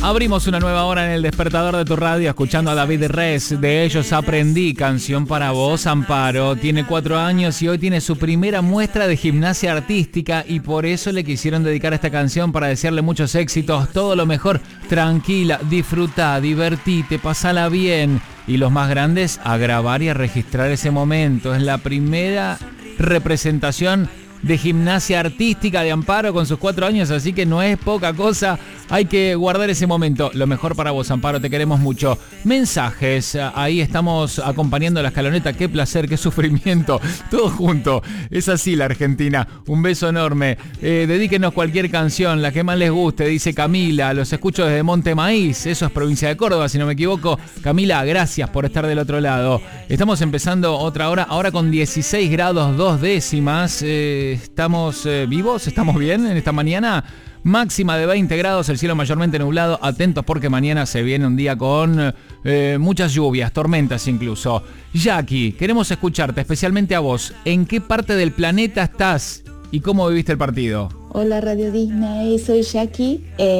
Abrimos una nueva hora en el despertador de tu radio escuchando a David Res. De ellos aprendí, canción para vos, Amparo. Tiene 4 años y hoy tiene su primera muestra de gimnasia artística y por eso le quisieron dedicar esta canción para desearle muchos éxitos, todo lo mejor. Tranquila, disfruta, divertite, pasala bien. Y los más grandes, a grabar y a registrar ese momento. Es la primera representación de gimnasia artística de Amparo con sus 4 años, así que no es poca cosa. Hay que guardar ese momento. Lo mejor para vos, Amparo, te queremos mucho. Mensajes, ahí estamos acompañando la escaloneta. Qué placer, qué sufrimiento, todo junto. Es así la Argentina. Un beso enorme. Dedíquenos cualquier canción, la que más les guste, dice Camila. Los escucho desde Monte Maíz, eso es provincia de Córdoba, si no me equivoco. Camila, gracias por estar del otro lado. Estamos empezando otra hora, ahora con 16 grados 2 décimas. Estamos vivos, estamos bien en esta mañana. Máxima de 20 grados, el cielo mayormente nublado. Atentos porque mañana se viene un día con muchas lluvias, tormentas incluso. Jackie, queremos escucharte, especialmente a vos. ¿En qué parte del planeta estás y cómo viviste el partido? Hola Radio Disney, soy Jackie.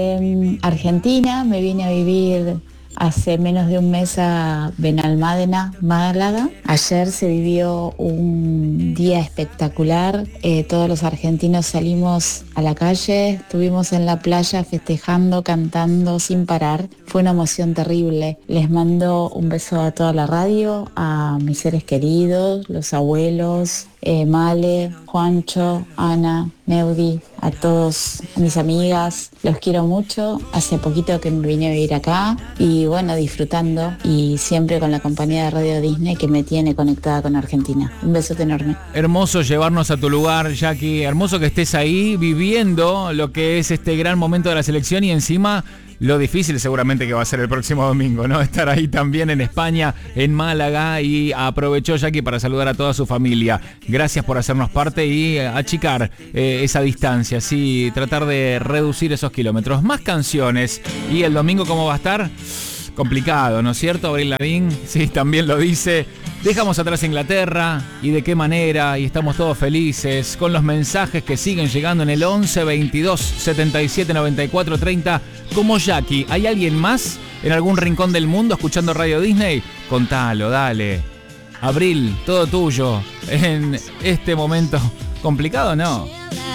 Argentina, me vine a vivir hace menos de un mes a Benalmádena, Málaga. Ayer se vivió un día espectacular. Todos los argentinos salimos a la calle, estuvimos en la playa festejando, cantando sin parar. Fue una emoción terrible. Les mando un beso a toda la radio, a mis seres queridos, los abuelos, Male, Juancho, Ana, Neudi, a todos mis amigas. Los quiero mucho. Hace poquito que me vine a vivir acá y bueno, disfrutando y siempre con la compañía de Radio Disney que me tiene conectada con Argentina. Un besote enorme. Hermoso llevarnos a tu lugar, Jackie. Hermoso que estés ahí viviendo lo que es este gran momento de la selección y encima lo difícil seguramente que va a ser el próximo domingo, ¿no? Estar ahí también en España, en Málaga, y aprovechó Jackie para saludar a toda su familia. Gracias por hacernos parte y achicar esa distancia, sí, tratar de reducir esos kilómetros. Más canciones. ¿Y el domingo cómo va a estar? Complicado, ¿no es cierto? Abril Lavigne, sí, también lo dice. Dejamos atrás Inglaterra y de qué manera, y estamos todos felices con los mensajes que siguen llegando en el 11 22 77 94 30 como Jackie. ¿Hay alguien más en algún rincón del mundo escuchando Radio Disney? Contalo, dale. Abril, todo tuyo en este momento complicado, ¿no?